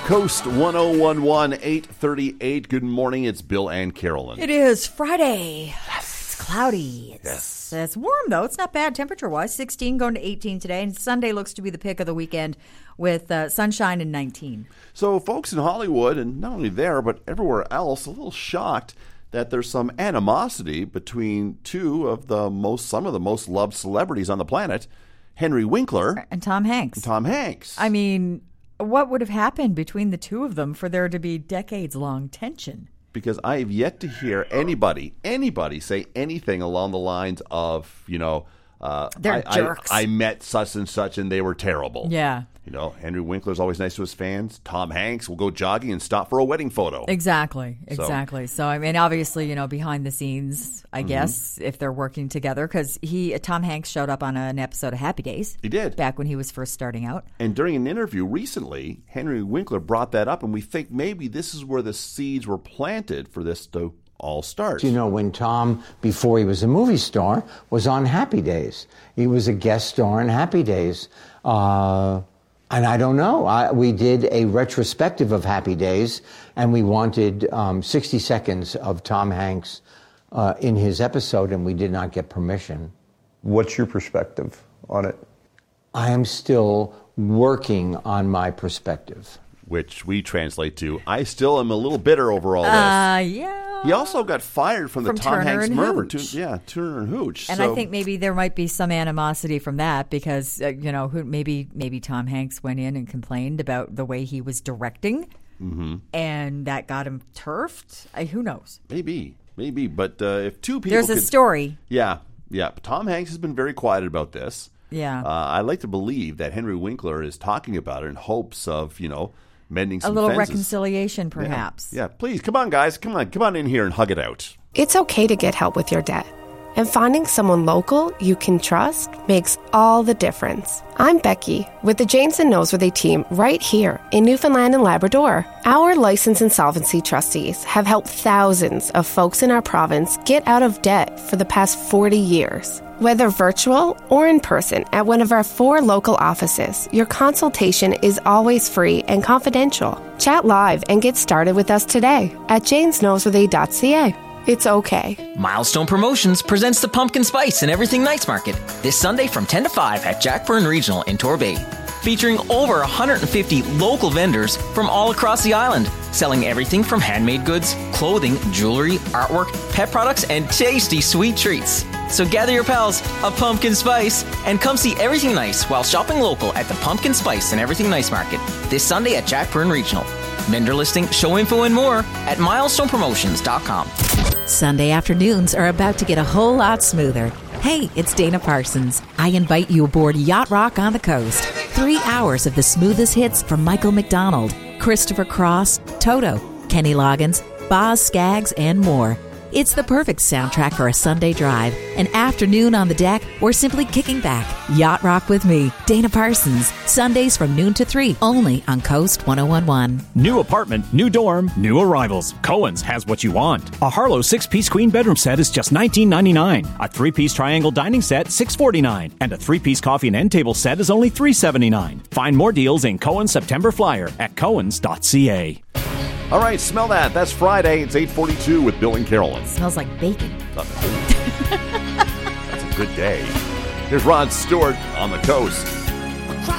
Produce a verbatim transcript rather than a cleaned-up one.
Coast one oh one one, eight thirty-eight. Good morning. It's Bill and Carolyn. It is Friday. Yes. It's cloudy. It's, yes. It's warm, though. It's not bad temperature-wise. sixteen going to eighteen today. And Sunday looks to be the pick of the weekend with uh, sunshine and nineteen. So folks in Hollywood, and not only there, but everywhere else, a little shocked that there's some animosity between two of the most, some of the most loved celebrities on the planet, Henry Winkler and Tom Hanks. And Tom Hanks. I mean, what would have happened between the two of them for there to be decades-long tension? Because I have yet to hear anybody, anybody say anything along the lines of, you know, uh, they're I, jerks. I, I met such and such and they were terrible. Yeah. You know, Henry Winkler's always nice to his fans. Tom Hanks will go jogging and stop for a wedding photo. Exactly, exactly. So, so I mean, obviously, you know, behind the scenes, I mm-hmm. guess, if they're working together, because he, Tom Hanks showed up on an episode of Happy Days. He did. Back when he was first starting out. And during an interview recently, Henry Winkler brought that up, and we think maybe this is where the seeds were planted for this to all start. You know, when Tom, before he was a movie star, was on Happy Days. He was a guest star on Happy Days. Uh... And I don't know. I, we did a retrospective of Happy Days, and we wanted um, sixty seconds of Tom Hanks uh, in his episode, and we did not get permission. What's your perspective on it? I am still working on my perspective. Which we translate to, I still am a little bitter over all this. Uh, yeah. He also got fired from the from Tom Turner Hanks and murder. Hooch. To, yeah, Turner and Hooch. And so. I think maybe there might be some animosity from that because, uh, you know, who, maybe maybe Tom Hanks went in and complained about the way he was directing, mm-hmm. and that got him turfed. Uh, who knows? Maybe, maybe. But uh, if two people There's could, a story. Yeah, yeah. Tom Hanks has been very quiet about this. Yeah. Uh, I like to believe that Henry Winkler is talking about it in hopes of, you know, mending some A little fences. reconciliation, perhaps. Yeah. yeah, please, come on, guys. Come on, come on in here and hug it out. It's okay to get help with your debt. And finding someone local you can trust makes all the difference. I'm Becky with the Janes and Noseworthy team right here in Newfoundland and Labrador. Our licensed insolvency trustees have helped thousands of folks in our province get out of debt for the past forty years. Whether virtual or in person at one of our four local offices, your consultation is always free and confidential. Chat live and get started with us today at janes noseworthy dot c a. It's okay. Milestone Promotions presents the Pumpkin Spice and Everything Nights Market this Sunday from ten to five at Jackburn Regional in Torbay. Featuring over one hundred fifty local vendors from all across the island, selling everything from handmade goods, clothing, jewelry, artwork, pet products, and tasty sweet treats. So gather your pals, a pumpkin spice, and come see everything nice while shopping local at the Pumpkin Spice and Everything Nice Market this Sunday at Jackburn Regional. Vendor listing, show info, and more at milestone promotions dot com. Sunday afternoons are about to get a whole lot smoother. Hey, it's Dana Parsons. I invite you aboard Yacht Rock on the Coast. Three hours of the smoothest hits from Michael McDonald, Christopher Cross, Toto, Kenny Loggins, Boz Scaggs, and more. It's the perfect soundtrack for a Sunday drive, an afternoon on the deck, or simply kicking back. Yacht Rock with me, Dana Parsons. Sundays from noon to three, only on Coast one oh one one. New apartment, new dorm, new arrivals. Cohen's has what you want. A Harlow six-piece queen bedroom set is just nineteen ninety-nine. A three-piece triangle dining set, six forty-nine. And a three-piece coffee and end table set is only three seventy-nine. Find more deals in Cohen's September Flyer at cohens dot c a. All right, smell that. That's Friday. It's eight forty-two with Bill and Carolyn. It smells like bacon. That's a good day. Here's Rod Stewart on the Coast.